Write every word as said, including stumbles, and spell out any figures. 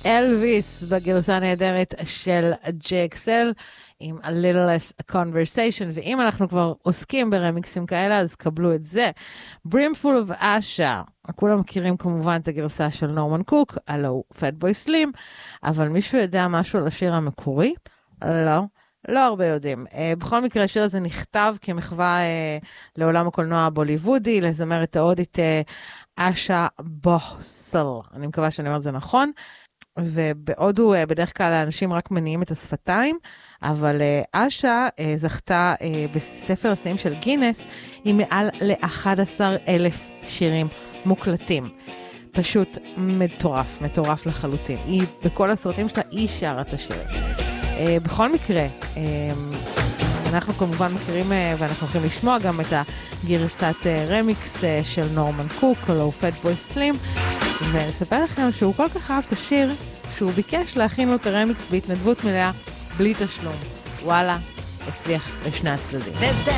אלוויס בגרסה הנהדרת של ג'קסל עם A Little Less Conversation, ואם אנחנו כבר עוסקים ברמיקסים כאלה אז קבלו את זה. Brimful of Asha, כולם מכירים כמובן את הגרסה של נורמן קוק, הלו Fatboy Slim, אבל מישהו יודע משהו על השיר המקורי? לא. לא הרבה יודעים. Uh, בכל מקרה, השיר הזה נכתב כמחווה uh, לעולם הקולנוע הבוליוודי, לזמרת ההודית uh, אשה בוסל. אני מקווה שאני אומרת זה נכון. ובהודו uh, בדרך כלל האנשים רק מניעים את השפתיים, אבל uh, אשה uh, זכתה uh, בספר השיאים של גינס עם מעל ל-אחד עשר אלף שירים מוקלטים. פשוט מטורף, מטורף לחלוטין. היא, בכל הסרטים שלה, היא שרה את השירים. Uh, בכל מקרה, uh, אנחנו כמובן מכירים uh, ואנחנו הולכים לשמוע גם את הגרסת uh, רמיקס uh, של נורמן קוק, או Fatboy Slim, ונספר לכם שהוא כל כך אהב את השיר, שהוא ביקש להכין לו את הרמיקס בהתנדבות מלאה, בלי תשלום. וואלה, הצליח לשני הצדדים.